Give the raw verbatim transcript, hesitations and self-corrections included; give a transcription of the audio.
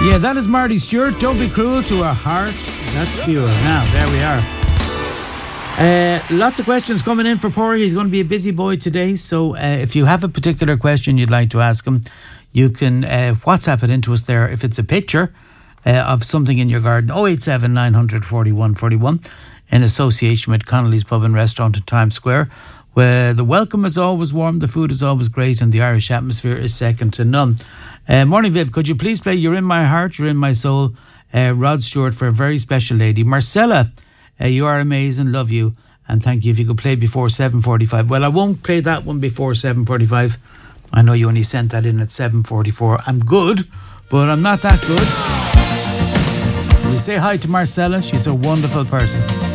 Yeah, that is Marty Stewart. Don't be cruel to a heart that's pure. Now, there we are. Uh, lots of questions coming in for Porgy. He's going to be a busy boy today, so uh, if you have a particular question you'd like to ask him, you can uh, WhatsApp it into us there. If it's a picture uh, of something in your garden, oh eight seven nine hundred forty-one forty-one, in association with Connolly's Pub and Restaurant in Times Square, where the welcome is always warm, the food is always great, and the Irish atmosphere is second to none. Uh, morning, Viv. Could you please play You're in My Heart, You're in My Soul, uh, Rod Stewart, for a very special lady. Marcella, uh, you are amazing, love you, and thank you. If you could play before seven forty-five. Well, I won't play that one before seven forty-five. I know you only sent that in at seven forty-four. I'm good, but I'm not that good. Will you say hi to Marcella? She's a wonderful person.